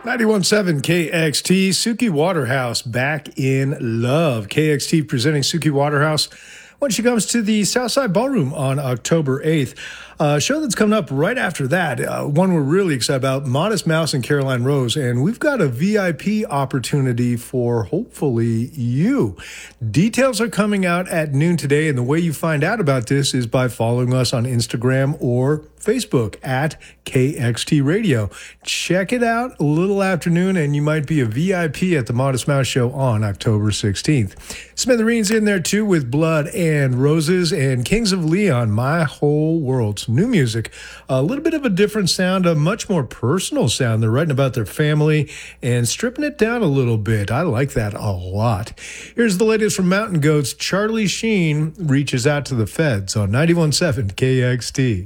91.7 KXT, Suki Waterhouse back in love. KXT presenting Suki Waterhouse when she comes to the Southside Ballroom on October 8th. Show that's coming up right after that, one we're really excited about, Modest Mouse and Caroline Rose, and we've got a VIP opportunity for hopefully you. Details are coming out at noon today, and the way you find out about this is by following us on Instagram or Facebook at KXT Radio. Check it out a little afternoon, and you might be a VIP at the Modest Mouse Show on October 16th. Smithereens in there, too, with Blood and Roses and Kings of Leon, My Whole World. Some new music, a little bit of a different sound, a much more personal sound. They're writing about their family and stripping it down a little bit. I like that a lot. Here's the latest from Mountain Goats. Charlie Sheen reaches out to the feds on 91.7 KXT.